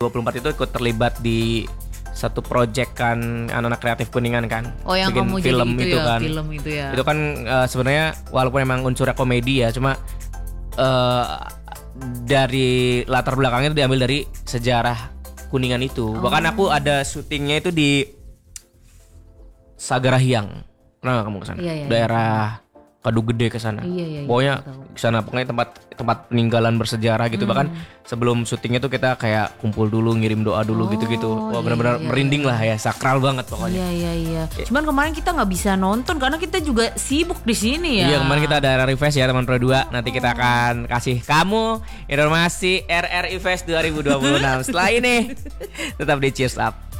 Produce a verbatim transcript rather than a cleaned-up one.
dua puluh empat itu ikut terlibat di satu project kan anak-anak kreatif Kuningan kan. Oh yang bikin kamu film jadi itu, itu ya, kan. film itu ya. Itu kan uh, sebenarnya walaupun emang unsurnya komedi ya, cuma uh, dari latar belakangnya itu diambil dari sejarah Kuningan itu. Oh. Bahkan aku ada syutingnya itu di Sagarahiang. Pernah gak kamu kesana? Iya, iya, daerah Kadu Gede ke sana. Iya, iya, iya, Pokoknya tahu. ke sana pokoknya tempat tempat peninggalan bersejarah gitu. Hmm. Bahkan sebelum syutingnya tuh kita kayak kumpul dulu, ngirim doa dulu Oh, gitu-gitu. Wah, iya, benar-benar iya, merinding iya. lah ya, sakral banget pokoknya. Iya iya iya. Cuman kemarin kita nggak bisa nonton karena kita juga sibuk di sini ya. Iya, kemarin kita ada R R I Fest ya teman Pro dua. Nanti kita akan kasih kamu informasi R R I Fest dua ribu dua puluh enam. Setelah ini tetap di Cheers Up.